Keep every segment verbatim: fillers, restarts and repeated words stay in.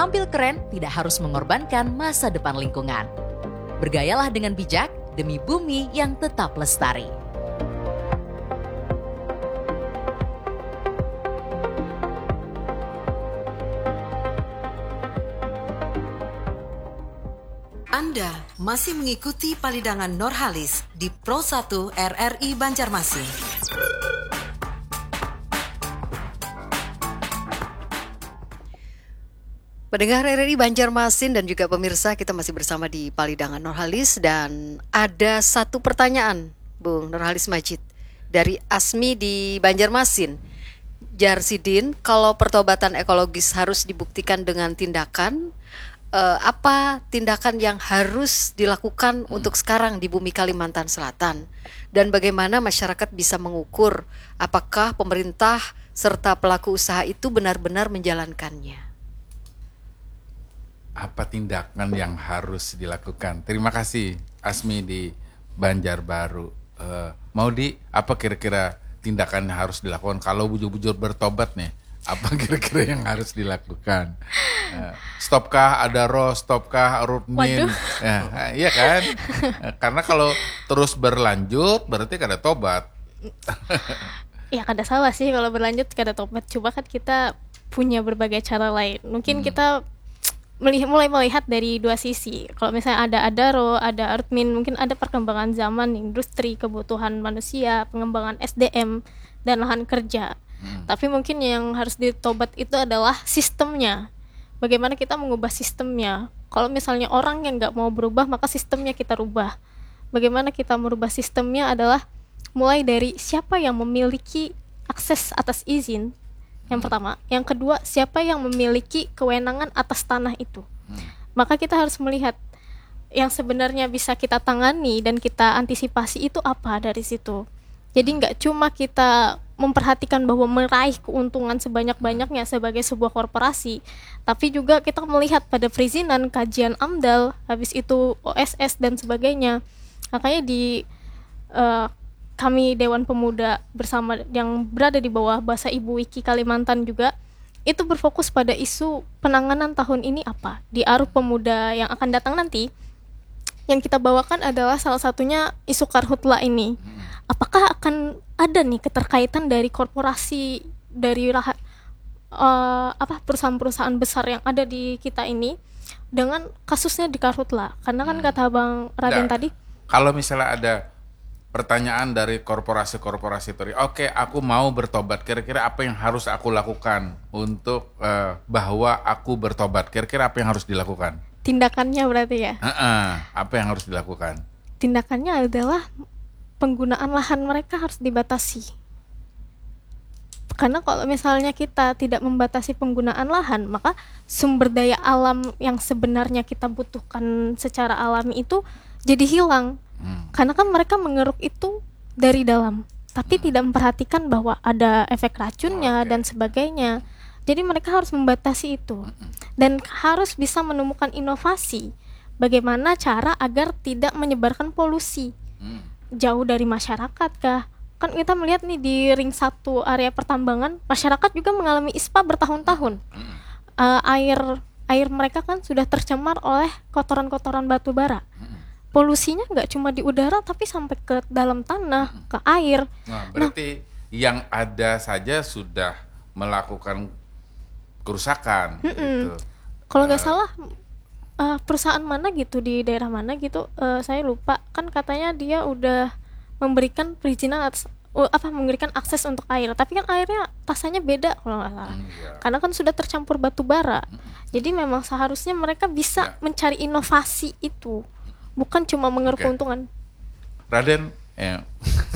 tampil keren tidak harus mengorbankan masa depan lingkungan. Bergayalah dengan bijak demi bumi yang tetap lestari. Anda masih mengikuti Palidangan Nurhalis di Pro satu R R I Banjarmasin. Pendengar R R I Banjarmasin dan juga pemirsa, kita masih bersama di Palidangan Nurhalis dan ada satu pertanyaan, Bung Nurhalis Majid, dari Asmi di Banjarmasin. Jarsidin, kalau pertobatan ekologis harus dibuktikan dengan tindakan, Uh, apa tindakan yang harus dilakukan hmm. untuk sekarang di bumi Kalimantan Selatan, dan bagaimana masyarakat bisa mengukur apakah pemerintah serta pelaku usaha itu benar-benar menjalankannya? Apa tindakan yang harus dilakukan? Terima kasih Asmi di Banjarbaru. Uh, Maudi, apa kira-kira tindakan yang harus dilakukan kalau bujur-bujur bertobat nih? Apa kira-kira yang harus dilakukan? Uh, stopkah ada roh, stopkah rutmin? Ya, iya kan? Karena kalau terus berlanjut berarti kada tobat. Ya kada salah sih kalau berlanjut kada tobat. Coba kan kita punya berbagai cara lain. Mungkin hmm. kita melihat, mulai melihat dari dua sisi. Kalau misalnya ada adaro, ada rutmin, mungkin ada perkembangan zaman, industri, kebutuhan manusia, pengembangan S D M dan lahan kerja. Hmm. Tapi mungkin yang harus ditobat itu adalah sistemnya. Bagaimana kita mengubah sistemnya. Kalau misalnya orang yang gak mau berubah, maka sistemnya kita rubah. Bagaimana kita merubah sistemnya adalah mulai dari siapa yang memiliki akses atas izin, yang pertama. Yang kedua, siapa yang memiliki kewenangan atas tanah itu. Hmm. Maka kita harus melihat yang sebenarnya bisa kita tangani dan kita antisipasi itu apa dari situ. Jadi nggak cuma kita memperhatikan bahwa meraih keuntungan sebanyak-banyaknya sebagai sebuah korporasi, tapi juga kita melihat pada perizinan, kajian AMDAL, habis itu O S S dan sebagainya. Makanya di uh, kami Dewan Pemuda bersama yang berada di bawah Bahasa Ibu Wiki Kalimantan juga itu berfokus pada isu penanganan tahun ini apa di Aruh Pemuda yang akan datang nanti. Yang kita bawakan adalah salah satunya isu karhutla ini. Apakah akan ada nih keterkaitan dari korporasi, dari rahat, uh, apa perusahaan-perusahaan besar yang ada di kita ini dengan kasusnya di karhutla? Karena kan hmm. kata Bang Raden nah, tadi, kalau misalnya ada pertanyaan dari korporasi-korporasi tadi, oke okay, aku mau bertobat, kira-kira apa yang harus aku lakukan untuk uh, bahwa aku bertobat? Kira-kira apa yang harus dilakukan? Tindakannya berarti ya? Uh-uh, apa yang harus dilakukan? Tindakannya adalah penggunaan lahan mereka harus dibatasi. Karena kalau misalnya kita tidak membatasi penggunaan lahan, maka sumber daya alam yang sebenarnya kita butuhkan secara alami itu jadi hilang. Hmm. Karena kan mereka mengeruk itu dari dalam, tapi hmm. tidak memperhatikan bahwa ada efek racunnya okay. dan sebagainya. Jadi mereka harus membatasi itu dan harus bisa menemukan inovasi bagaimana cara agar tidak menyebarkan polusi hmm. jauh dari masyarakat kah. Kan kita melihat nih di ring satu area pertambangan, masyarakat juga mengalami I S P A bertahun-tahun. hmm. uh, air air mereka kan sudah tercemar oleh kotoran-kotoran batu bara. hmm. Polusinya nggak cuma di udara tapi sampai ke dalam tanah, hmm. ke air. Nah berarti nah, yang ada saja sudah melakukan kerusakan. Gitu. Kalau nggak uh, salah uh, perusahaan mana gitu di daerah mana gitu, uh, saya lupa. Kan katanya dia udah memberikan perizinan atas, uh, apa memberikan akses untuk air. Tapi kan airnya rasanya beda kalau nggak salah. Hmm, iya. Karena kan sudah tercampur batu bara. Hmm. Jadi memang seharusnya mereka bisa ya. mencari inovasi itu, bukan cuma mengeruk okay. keuntungan. Raden. Ya.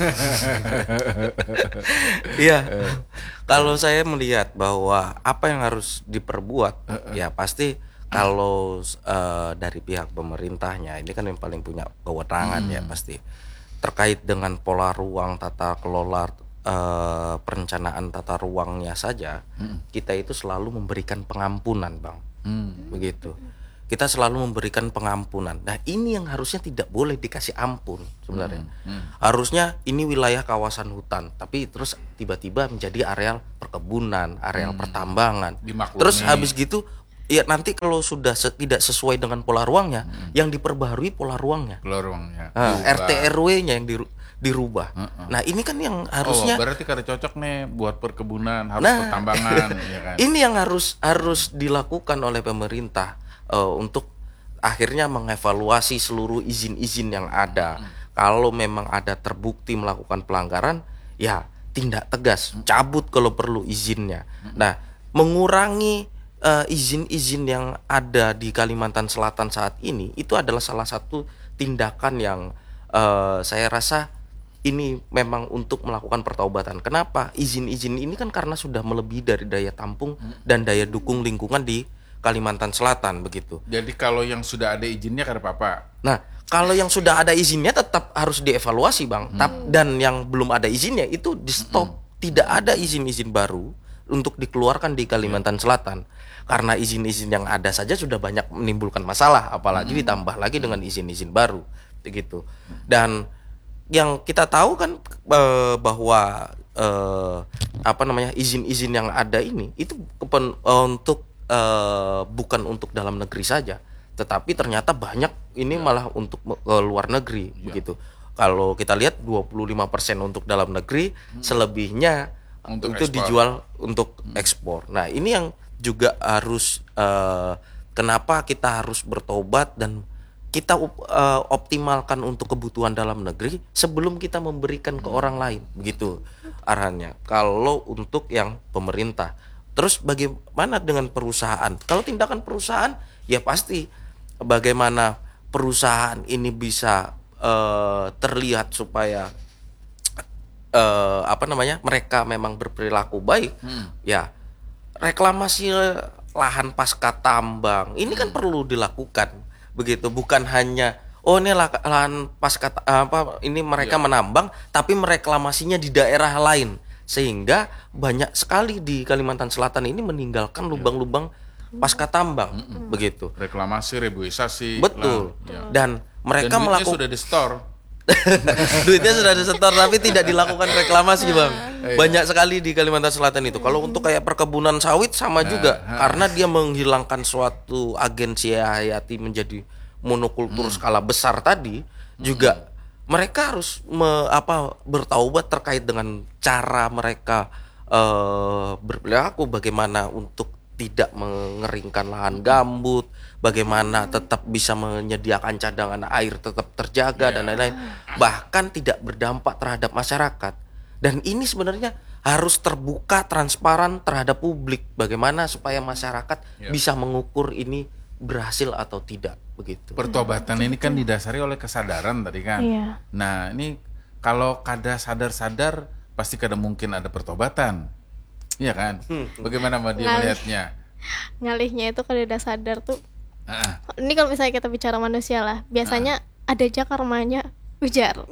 Iya. Kalau saya melihat bahwa apa yang harus diperbuat, uh-uh. ya pasti kalau uh, dari pihak pemerintahnya ini kan yang paling punya kewenangan hmm. ya pasti terkait dengan pola ruang, tata kelola, uh, perencanaan tata ruangnya saja, hmm. kita itu selalu memberikan pengampunan, Bang. Hmm. Begitu. Kita selalu memberikan pengampunan. Nah ini yang harusnya tidak boleh dikasih ampun sebenarnya. Hmm, hmm. Harusnya ini wilayah kawasan hutan, tapi terus tiba-tiba menjadi areal perkebunan, areal hmm. pertambangan. Dimaklumi. Terus habis gitu Iya, nanti kalau sudah se- tidak sesuai dengan pola ruangnya, hmm. yang diperbaharui pola ruangnya. Pola ruangnya. Nah, R T R W-nya yang diru- dirubah. Uh-uh. Nah, ini kan yang harusnya. Oh, berarti kada cocok nih buat perkebunan, harus nah, pertambangan. Ya kan? Ini yang harus harus dilakukan oleh pemerintah uh, untuk akhirnya mengevaluasi seluruh izin-izin yang ada. Hmm. Kalau memang ada terbukti melakukan pelanggaran, ya tindak tegas, cabut kalau perlu izinnya. Hmm. Nah, mengurangi Uh, izin-izin yang ada di Kalimantan Selatan saat ini itu adalah salah satu tindakan yang uh, saya rasa ini memang untuk melakukan pertaubatan. Kenapa? Izin-izin ini kan karena sudah melebihi dari daya tampung dan daya dukung lingkungan di Kalimantan Selatan begitu. Jadi kalau yang sudah ada izinnya kada apa-apa. Nah, kalau yang sudah ada izinnya tetap harus dievaluasi, Bang. Hmm. Dan yang belum ada izinnya itu di stop. Hmm. Tidak ada izin-izin baru untuk dikeluarkan di Kalimantan Selatan. Karena izin-izin yang ada saja sudah banyak menimbulkan masalah, apalagi hmm. ditambah lagi dengan izin-izin baru, begitu. Dan yang kita tahu kan eh, bahwa eh, apa namanya izin-izin yang ada ini itu kepen, eh, untuk eh, bukan untuk dalam negeri saja, tetapi ternyata banyak ini ya. Malah untuk ke luar negeri, ya. Begitu. Kalau kita lihat dua puluh lima persen untuk dalam negeri, hmm. selebihnya untuk itu ekspor. Dijual untuk hmm. ekspor. Nah, ini yang juga harus uh, kenapa kita harus bertobat dan kita uh, optimalkan untuk kebutuhan dalam negeri sebelum kita memberikan ke orang lain, begitu arahannya. Kalau untuk yang pemerintah, terus bagaimana dengan perusahaan? Kalau tindakan perusahaan, ya pasti bagaimana perusahaan ini bisa uh, terlihat supaya uh, apa namanya mereka memang berperilaku baik, hmm. ya. Reklamasi lahan pasca tambang ini kan hmm. perlu dilakukan, begitu. Bukan hanya oh ini lahan pasca apa ini mereka ya. Menambang, tapi mereklamasinya di daerah lain sehingga banyak sekali di Kalimantan Selatan ini meninggalkan lubang-lubang ya. Pasca tambang, hmm. begitu. Reklamasi, reboisasi, betul. Ya. Dan mereka melakukan sudah di store. Duitnya sudah disetor tapi tidak dilakukan reklamasi, Bang. Banyak sekali di Kalimantan Selatan itu. Kalau untuk kayak perkebunan sawit sama juga, karena dia menghilangkan suatu agensi hayati menjadi monokultur hmm. skala besar tadi, juga hmm. mereka harus me, apa bertaubat terkait dengan cara mereka uh, berperilaku, bagaimana untuk tidak mengeringkan lahan gambut, bagaimana tetap bisa menyediakan cadangan air tetap terjaga yeah. dan lain-lain, bahkan tidak berdampak terhadap masyarakat. Dan ini sebenarnya harus terbuka, transparan terhadap publik, bagaimana supaya masyarakat yeah. bisa mengukur ini berhasil atau tidak, begitu. Pertobatan ini kan didasari oleh kesadaran tadi kan. Yeah. Nah, ini kalau kada sadar-sadar pasti kada mungkin ada pertobatan. Iya kan? Bagaimana Mbak dia Ngalih. melihatnya? Ngalihnya itu kalau udah sadar tuh. Uh. Ini kalau misalnya kita bicara manusia lah, biasanya uh. ada aja karmanya ujar.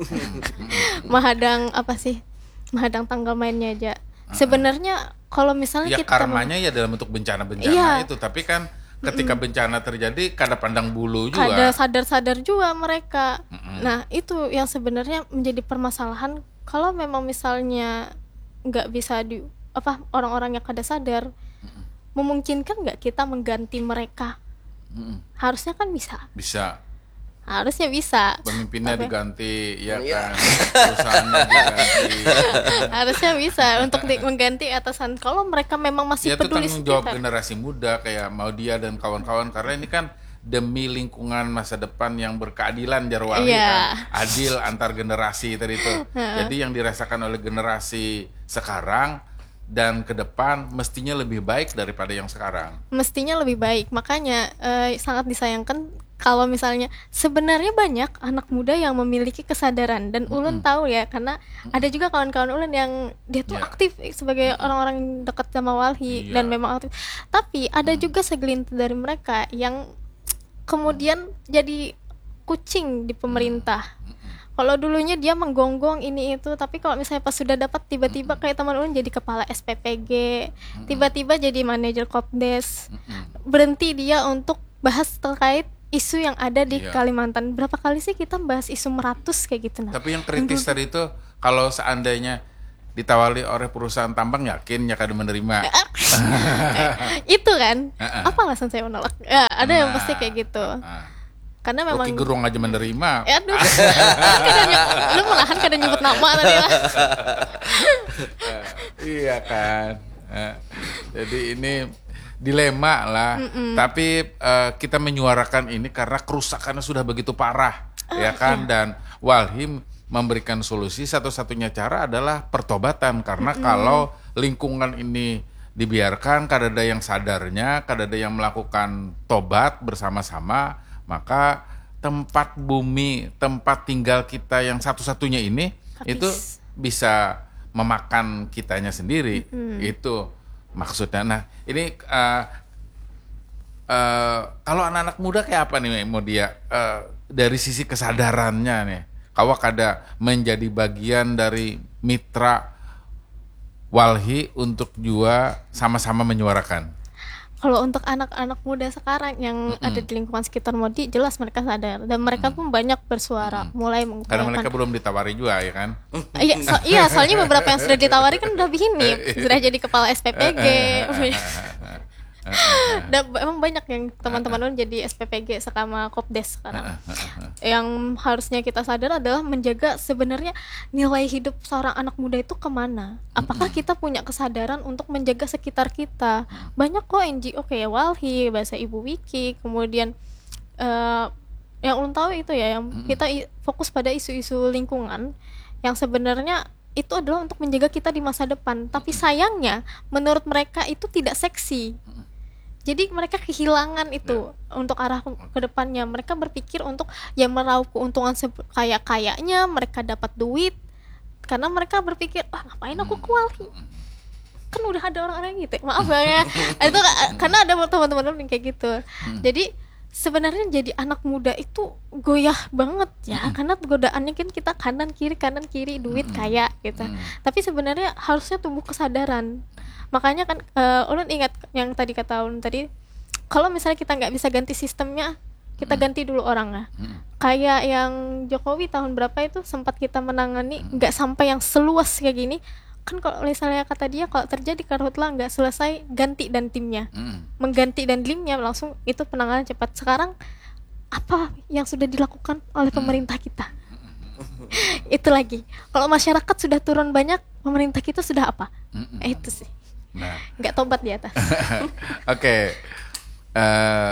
Menghadang apa sih? Menghadang tanggal mainnya aja. Uh. Sebenarnya kalau misalnya ya, kita karmanya ya dalam bentuk bencana-bencana iya. itu, tapi kan ketika mm-mm. bencana terjadi kada pandang bulu juga. Kada sadar-sadar juga mereka. Mm-mm. Nah, itu yang sebenarnya menjadi permasalahan kalau memang misalnya nggak bisa di apa orang-orang yang kada sadar, mm-mm. memungkinkan nggak kita mengganti mereka? Mm-mm. Harusnya kan bisa. Bisa. Harusnya bisa. Pemimpinnya Tapi, diganti, ya kan. Perusahaannya diganti. Harusnya bisa untuk di- mengganti atasan. Kalau mereka memang masih ya, peduli itu tanggung jawab sekitar. Generasi muda kayak Maudia dan kawan-kawan, karena ini kan demi lingkungan masa depan yang berkeadilan Jarwali yeah. kan. Adil antar generasi tadi itu. Jadi yang dirasakan oleh generasi sekarang dan ke depan mestinya lebih baik daripada yang sekarang. Mestinya lebih baik. Makanya eh, sangat disayangkan kalau misalnya sebenarnya banyak anak muda yang memiliki kesadaran dan mm-hmm. Ulun tahu ya, karena mm-hmm. ada juga kawan-kawan Ulun yang dia tuh yeah. aktif sebagai mm-hmm. orang-orang dekat sama Walhi yeah. dan memang aktif. Tapi ada mm-hmm. juga segelintir dari mereka yang kemudian jadi kucing di pemerintah. Mm-hmm. Kalau dulunya dia menggonggong ini itu, tapi kalau misalnya pas sudah dapat tiba-tiba kayak teman Ulun jadi kepala S P P G, tiba-tiba jadi manajer Kopdes, berhenti dia untuk bahas terkait isu yang ada di iya. Kalimantan. Berapa kali sih kita bahas isu meratus kayak gitu? Nah. Tapi yang kritis tadi itu kalau seandainya ditawari oleh perusahaan tambang, yakin ya kada menerima. Itu kan, apa alasan saya menolak? Ya, ada yang Nah, pasti kayak gitu. ah. Karena memang Rocky Gerung aja menerima. Ya aduh, kan kadang nyebut, lu malahan kadang nyebut nama tadi lah. Iya kan. Eh, jadi ini dilema lah. Tapi eh, kita menyuarakan ini karena kerusakannya sudah begitu parah, ya kan. Dan Walhi memberikan solusi, satu-satunya cara adalah pertobatan. Karena kalau lingkungan ini dibiarkan, kadada yang sadarnya, kadada yang melakukan tobat bersama-sama, maka tempat bumi, tempat tinggal kita yang satu-satunya ini Habis. itu bisa memakan kitanya sendiri. Itu maksudnya. Nah, ini uh, uh, kalau anak-anak muda kayak apa nih mau dia uh, dari sisi kesadarannya nih, kawak ada menjadi bagian dari mitra Walhi untuk juga sama-sama menyuarakan. Kalau untuk anak-anak muda sekarang yang Mm-mm. ada di lingkungan sekitar Modi, jelas mereka sadar dan mereka pun banyak bersuara, mulai Karena menggunakan. mereka belum ditawari juga, ya kan? Iya, so- iya, soalnya beberapa yang sudah ditawari kan udah begini, sudah jadi kepala S P P G. Dan emang banyak yang teman-teman jadi S P P G sekama Kopdes sekarang. Yang harusnya kita sadar adalah menjaga sebenarnya nilai hidup seorang anak muda itu kemana. Apakah kita punya kesadaran untuk menjaga sekitar kita? Banyak kok N G O kayak Walhi, Bahasa Ibu Wiki, kemudian eh, yang ulun tahu itu ya, yang kita i- fokus pada isu-isu lingkungan yang sebenarnya itu adalah untuk menjaga kita di masa depan. Tapi sayangnya menurut mereka itu tidak seksi. Jadi mereka kehilangan itu untuk arah ke ke depannya. Mereka berpikir untuk ya meraup keuntungan se- kayak-kayaknya, mereka dapat duit. Karena mereka berpikir, ah ngapain aku ke Walhi? Kan udah ada orang-orang gitu. Maaf ya. Itu ka- karena ada teman-teman yang kayak gitu. Jadi sebenarnya jadi anak muda itu goyah banget ya. Karena godaannya kan kita kanan kiri kanan kiri duit kaya gitu. Tapi sebenarnya harusnya tumbuh kesadaran. Makanya kan uh, ulun ingat yang tadi kata ulun tadi, kalau misalnya kita nggak bisa ganti sistemnya, kita ganti dulu orangnya. Kayak yang Jokowi tahun berapa itu sempat kita menangani, nggak sampai yang seluas kayak gini. Kan kalau misalnya kata dia, kalau terjadi karhutlah nggak selesai, ganti dan timnya, mengganti dan timnya langsung itu penanganan cepat. Sekarang apa yang sudah dilakukan oleh pemerintah kita? Itu lagi. Kalau masyarakat sudah turun banyak, pemerintah kita sudah apa? Eh, itu sih. Nah, Nggak tobat di atas. oke. Eh,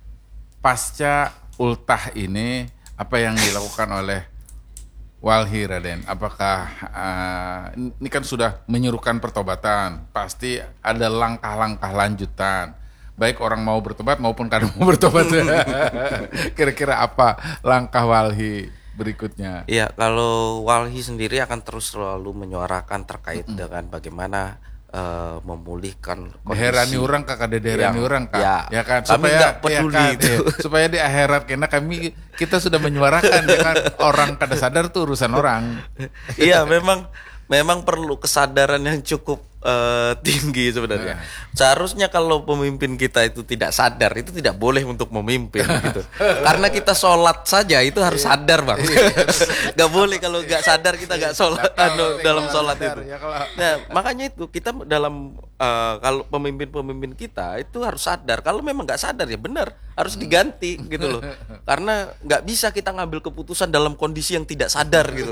pasca ultah ini apa yang dilakukan oleh Walhi, Raden? Apakah eh, ini kan sudah menyerukan pertobatan, pasti ada langkah-langkah lanjutan. Baik orang mau bertobat maupun kada mau bertobat. Kira-kira apa langkah Walhi berikutnya? Iya, kalau Walhi sendiri akan terus selalu menyuarakan terkait dengan bagaimana eh, memulihkan Daerani kondisi orang kak, ada daerani yang- orang kak, ya, ya kan? kami nggak peduli ya kan, itu. ya, supaya di akhirat karena kami kita sudah menyuarakan, ya kan? Orang kada sadar tuh urusan orang. Iya, memang memang perlu kesadaran yang cukup eh, tinggi sebenarnya. Seharusnya kalau pemimpin kita itu tidak sadar, itu tidak boleh untuk memimpin gitu. Karena kita sholat saja itu harus sadar, Bang. Gak boleh kalau nggak sadar kita nggak sholat anu, dalam sholat itu. Ya, kalau- Nah, makanya itu kita dalam eh, kalau pemimpin-pemimpin kita itu harus sadar. Kalau memang nggak sadar ya benar harus diganti gitu loh. Karena nggak bisa kita ngambil keputusan dalam kondisi yang tidak sadar gitu.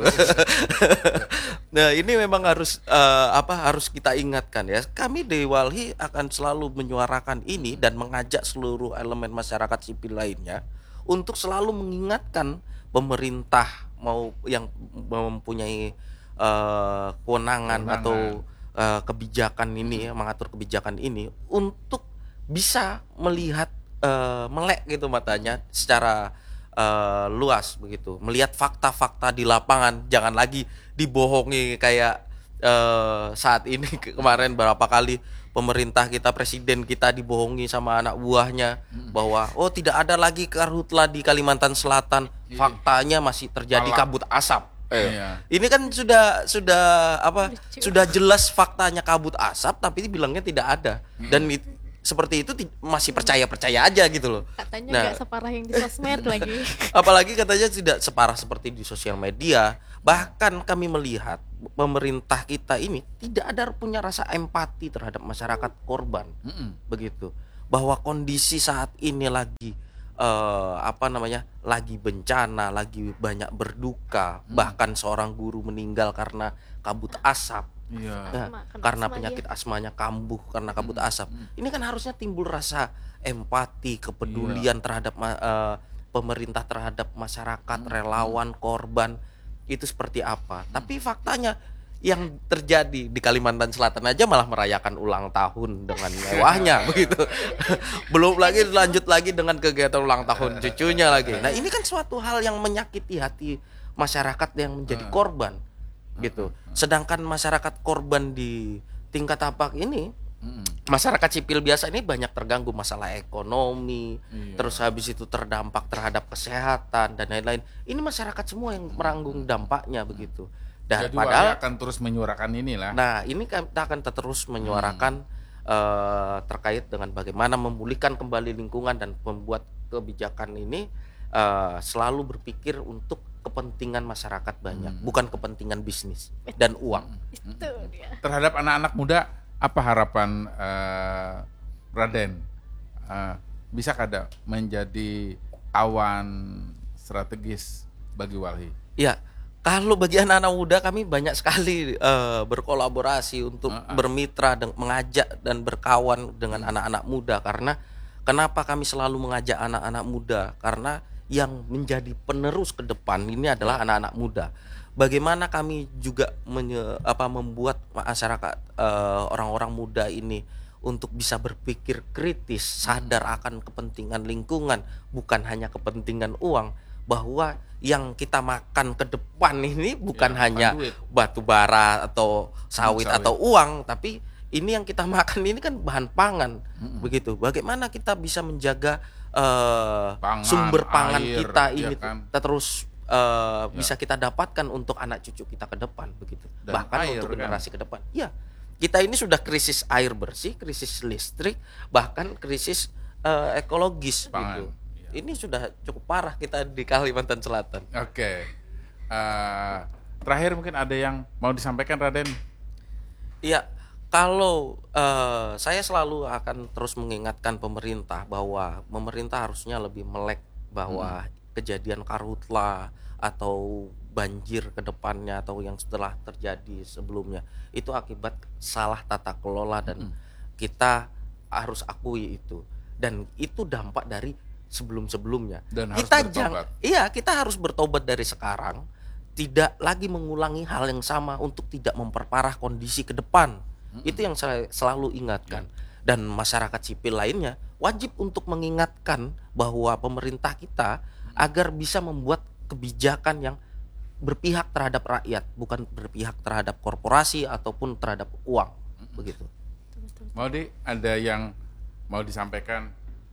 Nah, ini memang harus eh, apa harus kita ingatkan ya. Kami di Walhi akan selalu menyuarakan ini dan mengajak seluruh elemen masyarakat sipil lainnya untuk selalu mengingatkan pemerintah mau yang mempunyai eh, kewenangan Kewenangan. atau eh, kebijakan ini ya, mengatur kebijakan ini untuk bisa melihat eh, melek gitu matanya secara eh, luas begitu, melihat fakta-fakta di lapangan, jangan lagi dibohongi kayak eh, saat ini kemarin berapa kali pemerintah kita, presiden kita dibohongi sama anak buahnya bahwa oh tidak ada lagi karhutla di Kalimantan Selatan, faktanya masih terjadi Malah. kabut asap. Eh, Iya. Ini kan sudah sudah apa? Sudah jelas faktanya kabut asap, tapi bilangnya tidak ada. Dan it- seperti itu ti- masih percaya-percaya aja gitu loh. Katanya Nah, nggak separah yang di sosmed lagi. apalagi katanya tidak separah seperti di sosial media. Bahkan kami melihat pemerintah kita ini tidak ada punya rasa empati terhadap masyarakat korban. Mm-mm. Begitu. Bahwa kondisi saat ini lagi eh, apa namanya? lagi bencana, lagi banyak berduka, Mm. bahkan seorang guru meninggal karena kabut asap. Iya. Nah, Asma, kena karena asma penyakit dia. asmanya kambuh karena kabut Mm. asap. Mm. Ini kan harusnya timbul rasa empati, kepedulian terhadap ma- eh, pemerintah terhadap masyarakat, Mm. relawan, korban itu seperti apa. Tapi faktanya yang terjadi di Kalimantan Selatan aja malah merayakan ulang tahun dengan mewahnya begitu. Belum lagi lanjut lagi dengan kegiatan ulang tahun cucunya lagi. Nah, ini kan suatu hal yang menyakiti hati masyarakat yang menjadi korban gitu. Sedangkan masyarakat korban di tingkat tapak ini, Mm-mm. masyarakat sipil biasa ini banyak terganggu masalah ekonomi, Iya. terus habis itu terdampak terhadap kesehatan dan lain-lain. Ini masyarakat semua yang meranggung dampaknya begitu. Dan Jadi padahal Walhi akan terus menyuarakan inilah. nah, ini kita akan terus menyuarakan eh, terkait dengan bagaimana memulihkan kembali lingkungan dan membuat kebijakan ini eh, selalu berpikir untuk kepentingan masyarakat banyak, Hmm. bukan kepentingan bisnis dan uang. Itu dia. Terhadap anak-anak muda, apa harapan eh, Raden? Eh, bisa kada menjadi awan strategis bagi Walhi? Ya, kalau bagi anak-anak muda kami banyak sekali eh, berkolaborasi untuk Uh-uh. bermitra dan mengajak dan berkawan dengan anak-anak muda. Karena kenapa kami selalu mengajak anak-anak muda? Karena yang menjadi penerus ke depan ini adalah anak-anak muda. Bagaimana kami juga menye, apa, membuat masyarakat eh, orang-orang muda ini untuk bisa berpikir kritis, sadar akan kepentingan lingkungan, bukan hanya kepentingan uang, bahwa yang kita makan ke depan ini bukan Ya, hanya bukan duit. batu bara atau sawit, sawit. atau uang, tapi ini yang kita makan ini kan bahan pangan. Mm-mm. Begitu. Bagaimana kita bisa menjaga eh, Pangan, sumber pangan air, kita ya ini kan? kita terus eh, bisa kita dapatkan untuk anak cucu kita ke depan begitu. Dan Bahkan air, untuk kan? generasi ke depan. Iya. Kita ini sudah krisis air bersih, krisis listrik, bahkan krisis eh, ekologis Pangan, gitu. iya. Ini sudah cukup parah kita di Kalimantan Selatan. Oke. Eh, terakhir mungkin ada yang mau disampaikan, Raden? Iya, kalau eh, saya selalu akan terus mengingatkan pemerintah bahwa pemerintah harusnya lebih melek bahwa kejadian karhutla atau banjir ke depannya atau yang setelah terjadi sebelumnya itu akibat salah tata kelola dan kita harus akui itu, dan itu dampak dari sebelum-sebelumnya. Dan harus kita bertobat. jangan, iya kita harus bertobat dari sekarang, tidak lagi mengulangi hal yang sama untuk tidak memperparah kondisi ke depan. Itu yang saya selalu ingatkan. Dan masyarakat sipil lainnya wajib untuk mengingatkan bahwa pemerintah kita agar bisa membuat kebijakan yang berpihak terhadap rakyat, bukan berpihak terhadap korporasi ataupun terhadap uang. Begitu. Mau di ada yang mau disampaikan?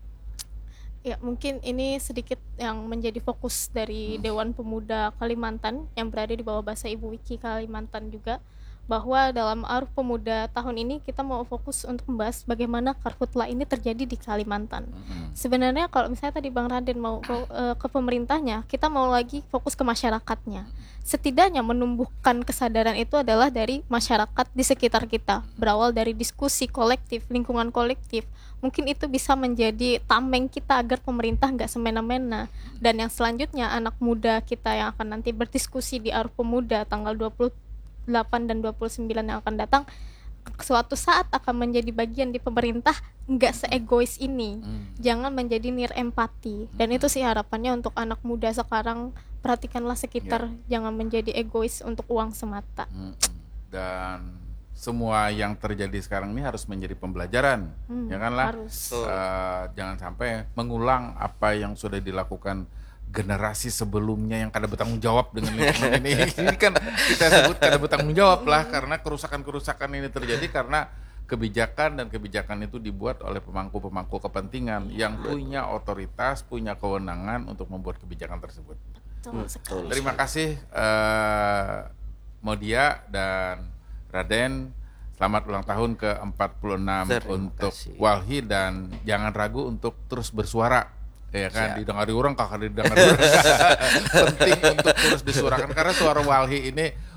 Ya, mungkin ini sedikit yang menjadi fokus dari Dewan Pemuda Kalimantan yang berada di bawah bahasa Ibu Wiki Kalimantan juga, bahwa dalam Arus Pemuda tahun ini kita mau fokus untuk membahas bagaimana karhutla ini terjadi di Kalimantan. Sebenarnya kalau misalnya tadi Bang Raden mau ke, eh, ke pemerintahnya, kita mau lagi fokus ke masyarakatnya. Setidaknya menumbuhkan kesadaran itu adalah dari masyarakat di sekitar kita, berawal dari diskusi kolektif, lingkungan kolektif. Mungkin itu bisa menjadi tameng kita agar pemerintah nggak semena-mena. Dan yang selanjutnya anak muda kita yang akan nanti berdiskusi di Arus Pemuda tanggal dua puluh delapan dan dua puluh sembilan yang akan datang, suatu saat akan menjadi bagian di pemerintah, nggak seegois ini. Jangan menjadi nir empati. Dan itu sih harapannya untuk anak muda sekarang, perhatikanlah sekitar, jangan menjadi egois untuk uang semata. Mm-mm. Dan semua yang terjadi sekarang ini harus menjadi pembelajaran, Hmm, ya kan lah. harus. Eh, jangan sampai mengulang apa yang sudah dilakukan generasi sebelumnya yang kada bertanggung jawab dengan lingkungan ini. Ini kan kita sebut kada bertanggung jawab lah, karena kerusakan-kerusakan ini terjadi karena kebijakan, dan kebijakan itu dibuat oleh pemangku-pemangku kepentingan yang punya otoritas, punya kewenangan untuk membuat kebijakan tersebut. Betul sekali. Terima kasih eh, Modia dan Raden. Selamat ulang tahun ke empat puluh enam Terima untuk kasih. Walhi, dan jangan ragu untuk terus bersuara. Ya kan, Siap. didengari orang, kakak didengari orang. Penting untuk terus disuarakan karena suara Walhi ini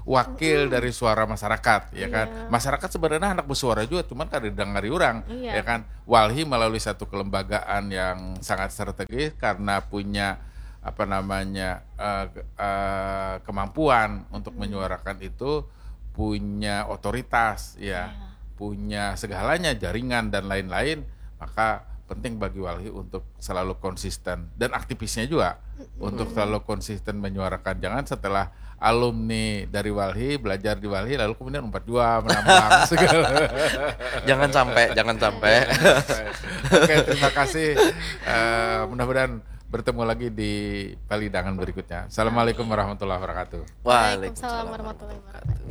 wakil dari suara masyarakat, ya kan. Masyarakat sebenarnya anak bersuara juga, cuman kan didengari orang, Iya. ya kan. Walhi melalui satu kelembagaan yang sangat strategis karena punya apa namanya uh, uh, kemampuan untuk menyuarakan itu, punya otoritas, ya, punya segalanya, jaringan dan lain-lain, maka penting bagi Walhi untuk selalu konsisten dan aktivisnya juga untuk selalu konsisten menyuarakan. Jangan setelah alumni dari Walhi belajar di Walhi lalu kemudian empat dua menambang segala. Jangan sampai, jangan sampai. Oke, terima kasih. Uh, mudah-mudahan bertemu lagi di Palidangan berikutnya. Assalamualaikum warahmatullahi wabarakatuh. Waalaikumsalam warahmatullahi wabarakatuh.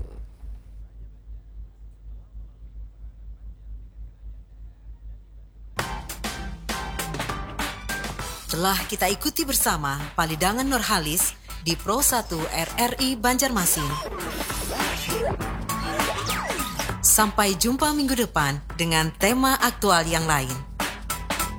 Telah kita ikuti bersama Palidangan Nurhalis di Pro satu R R I Banjarmasin. Sampai jumpa minggu depan dengan tema aktual yang lain.